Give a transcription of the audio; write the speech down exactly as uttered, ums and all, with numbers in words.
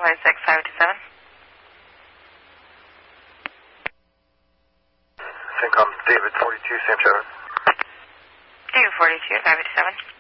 forty-six, five eighty-seven. Syncom, David forty-two, same shadow. David forty-two, five eighty-seven.